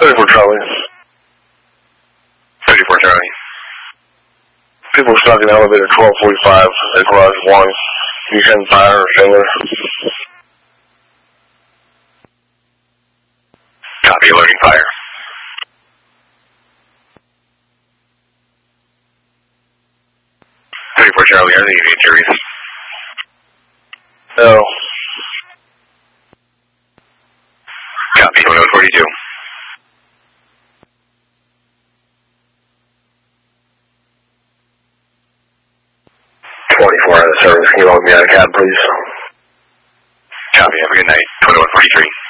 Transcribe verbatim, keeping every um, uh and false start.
thirty-four Charlie. thirty-four Charlie. People stuck in elevator twelve forty-five at garage one. You can fire or finger. Copy, alerting fire. thirty-four Charlie, are there any injuries? No. Copy, twenty-one forty-two. twenty-four out of service. Can you log me out of cab, please? Copy, have a good night. twenty-one forty-three.